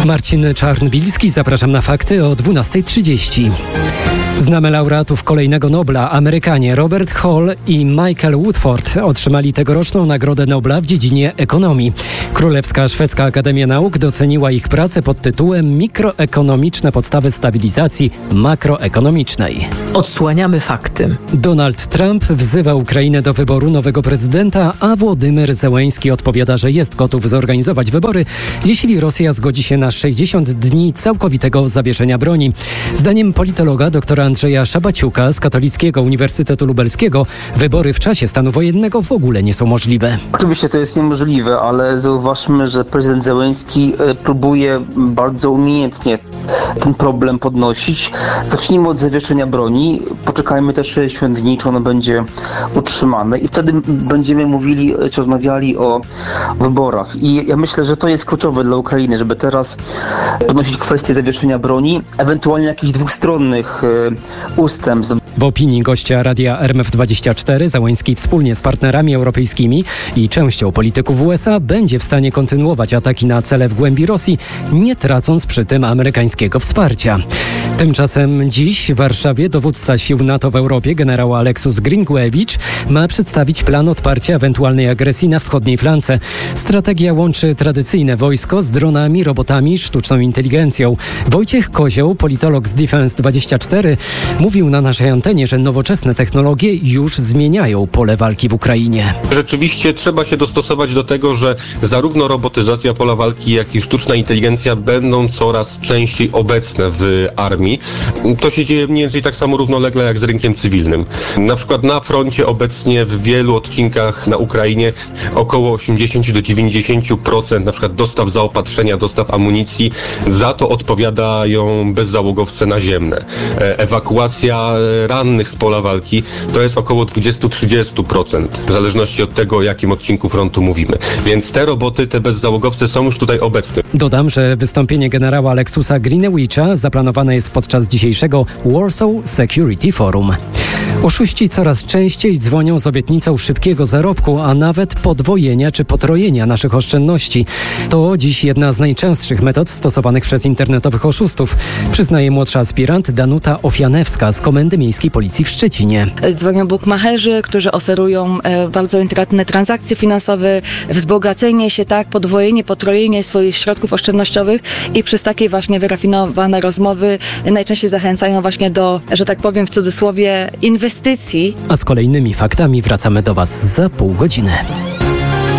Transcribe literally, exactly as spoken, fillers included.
Marcin Czarnbilski, zapraszam na fakty o dwunasta trzydzieści. Znamy laureatów kolejnego Nobla. Amerykanie Robert Hall i Michael Woodford otrzymali tegoroczną Nagrodę Nobla w dziedzinie ekonomii. Królewska Szwedzka Akademia Nauk doceniła ich pracę pod tytułem Mikroekonomiczne podstawy stabilizacji makroekonomicznej. Odsłaniamy fakty. Donald Trump wzywa Ukrainę do wyboru nowego prezydenta, a Włodymyr Zełeński odpowiada, że jest gotów zorganizować wybory, jeśli Rosja zgodzi się na sześćdziesiąt dni całkowitego zawieszenia broni. Zdaniem politologa doktora Andrzeja Szabaciuka z Katolickiego Uniwersytetu Lubelskiego wybory w czasie stanu wojennego w ogóle nie są możliwe. Oczywiście to jest niemożliwe, ale zauważmy, że prezydent Zełeński próbuje bardzo umiejętnie ten problem podnosić. Zacznijmy od zawieszenia broni, poczekajmy też sześćdziesiąt dni, czy ono będzie utrzymane i wtedy będziemy mówili, czy rozmawiali o wyborach. I ja myślę, że to jest kluczowe dla Ukrainy, żeby teraz podnosić kwestię zawieszenia broni, ewentualnie jakichś dwustronnych ustępstw. W opinii gościa radia R M F dwadzieścia cztery Zełeński wspólnie z partnerami europejskimi i częścią polityków U S A będzie w stanie kontynuować ataki na cele w głębi Rosji, nie tracąc przy tym amerykańskiego wsparcia. Tymczasem dziś w Warszawie dowódca sił NATO w Europie, generał Aleksus Gringuewicz, ma przedstawić plan odparcia ewentualnej agresji na wschodniej flance. Strategia łączy tradycyjne wojsko z dronami, robotami, sztuczną inteligencją. Wojciech Kozioł, politolog z Defense dwadzieścia cztery, mówił na naszej antenie, że nowoczesne technologie już zmieniają pole walki w Ukrainie. Rzeczywiście trzeba się dostosować do tego, że zarówno robotyzacja pola walki, jak i sztuczna inteligencja będą coraz częściej obecne w armii. To się dzieje mniej więcej tak samo równolegle jak z rynkiem cywilnym. Na przykład na froncie obecnie w wielu odcinkach na Ukrainie około osiemdziesiąt do dziewięćdziesięciu procent na przykład dostaw zaopatrzenia, dostaw amunicji, za to odpowiadają bezzałogowce naziemne. Ewakuacja rannych z pola walki to jest około dwadzieścia do trzydziestu procent, w zależności od tego, o jakim odcinku frontu mówimy. Więc te roboty, te bezzałogowce są już tutaj obecne. Dodam, że wystąpienie generała Aleksusa Grinewicza zaplanowane jest podczas dzisiejszego Warsaw Security Forum. Oszuści coraz częściej dzwonią z obietnicą szybkiego zarobku, a nawet podwojenia czy potrojenia naszych oszczędności. To dziś jedna z najczęstszych metod stosowanych przez internetowych oszustów, przyznaje młodsza aspirant Danuta Ofianewska z Komendy Miejskiej Policji w Szczecinie. Dzwonią bukmacherzy, którzy oferują e, bardzo intratne transakcje finansowe, wzbogacenie się, tak, podwojenie, potrojenie swoich środków oszczędnościowych i przez takie właśnie wyrafinowane rozmowy najczęściej zachęcają właśnie do, że tak powiem w cudzysłowie, inwestycji. A z kolejnymi faktami wracamy do Was za pół godziny.